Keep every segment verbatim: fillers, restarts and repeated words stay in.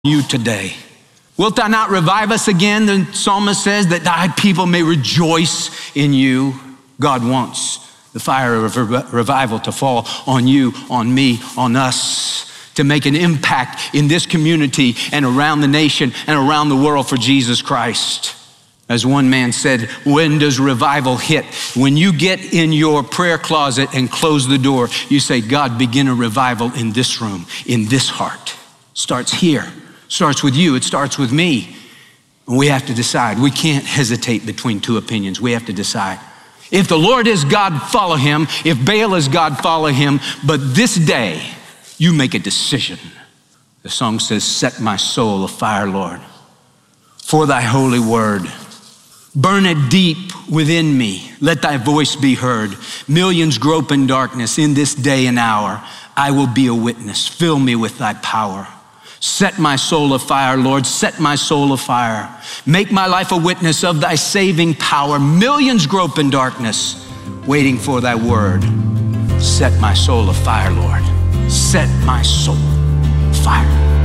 you today. Wilt thou not revive us again? The psalmist says that thy people may rejoice in you. God wants the fire of revival to fall on you, on me, on us, to make an impact in this community and around the nation and around the world for Jesus Christ. As one man said, when does revival hit? When you get in your prayer closet and close the door, you say, God, begin a revival in this room, in this heart. Starts here. Starts with you. It starts with me. And we have to decide. We can't hesitate between two opinions. We have to decide. If the Lord is God, follow him. If Baal is God, follow him. But this day, you make a decision. The song says, set my soul afire, Lord, for thy holy word. Burn it deep within me. Let thy voice be heard. Millions grope in darkness in this day and hour. I will be a witness. Fill me with thy power. Set my soul afire, Lord. Set my soul afire. Make my life a witness of thy saving power. Millions grope in darkness, waiting for thy word. Set my soul afire, Lord. Set my soul afire.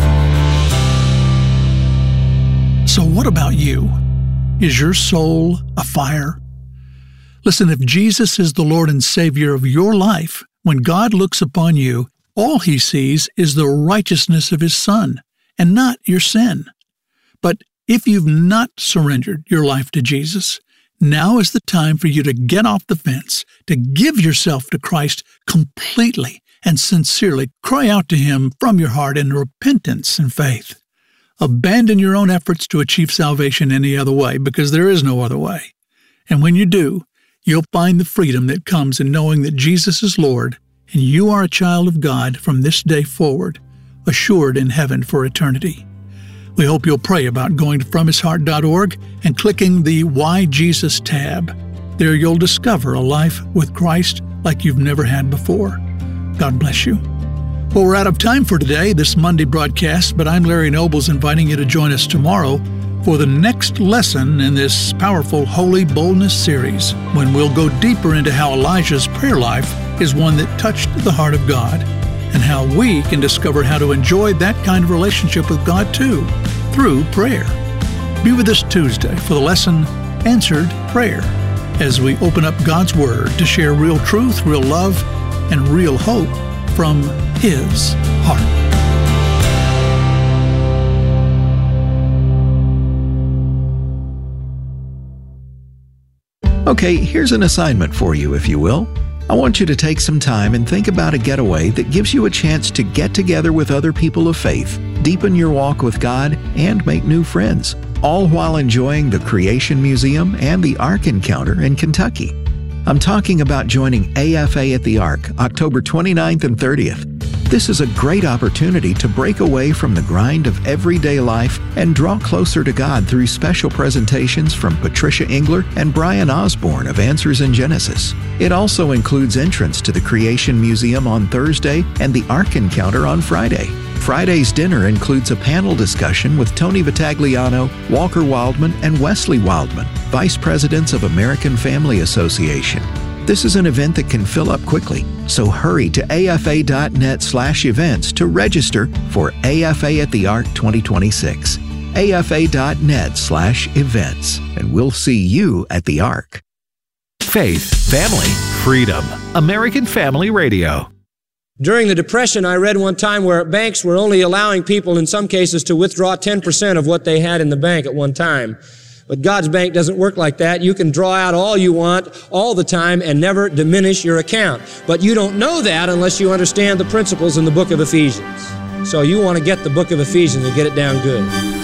So what about you? Is your soul afire? Listen, if Jesus is the Lord and Savior of your life, when God looks upon you, all he sees is the righteousness of his Son and not your sin. But if you've not surrendered your life to Jesus, now is the time for you to get off the fence, to give yourself to Christ completely and sincerely. Cry out to him from your heart in repentance and faith. Abandon your own efforts to achieve salvation any other way, because there is no other way. And when you do, you'll find the freedom that comes in knowing that Jesus is Lord and you are a child of God from this day forward, assured in heaven for eternity. We hope you'll pray about going to from his heart dot org and clicking the Why Jesus tab. There you'll discover a life with Christ like you've never had before. God bless you. Well, we're out of time for today, this Monday broadcast, but I'm Larry Nobles inviting you to join us tomorrow for the next lesson in this powerful Holy Boldness series, when we'll go deeper into how Elijah's prayer life is one that touched the heart of God, and how we can discover how to enjoy that kind of relationship with God too, through prayer. Be with us Tuesday for the lesson, Answered Prayer, as we open up God's Word to share real truth, real love, and real hope from his heart. Okay, here's an assignment for you, if you will. I want you to take some time and think about a getaway that gives you a chance to get together with other people of faith, deepen your walk with God, and make new friends, all while enjoying the Creation Museum and the Ark Encounter in Kentucky. I'm talking about joining A F A at the Ark, October twenty-ninth and thirtieth. This is a great opportunity to break away from the grind of everyday life and draw closer to God through special presentations from Patricia Engler and Brian Osborne of Answers in Genesis. It also includes entrance to the Creation Museum on Thursday and the Ark Encounter on Friday. Friday's dinner includes a panel discussion with Tony Vitagliano, Walker Wildman, and Wesley Wildman, Vice Presidents of American Family Association. This is an event that can fill up quickly, so hurry to afa.net slash events to register for A F A at the Ark twenty twenty-six. afa.net slash events, and we'll see you at the Ark. Faith, family, freedom. American Family Radio. During the Depression, I read one time where banks were only allowing people in some cases to withdraw ten percent of what they had in the bank at one time. But God's bank doesn't work like that. You can draw out all you want all the time and never diminish your account. But you don't know that unless you understand the principles in the book of Ephesians. So you want to get the book of Ephesians and get it down good.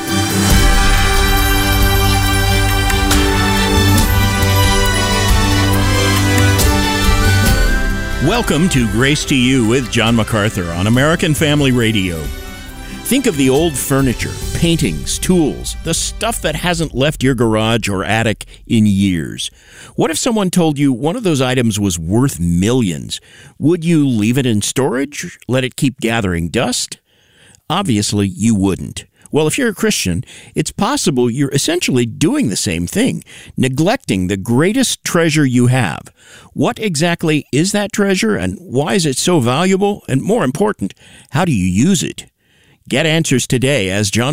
Welcome to Grace to You with John MacArthur on American Family Radio. Think of the old furniture, paintings, tools, the stuff that hasn't left your garage or attic in years. What if someone told you one of those items was worth millions? Would you leave it in storage? Let it keep gathering dust? Obviously, you wouldn't. Well, if you're a Christian, it's possible you're essentially doing the same thing, neglecting the greatest treasure you have. What exactly is that treasure, and why is it so valuable? And more important, how do you use it? Get answers today as John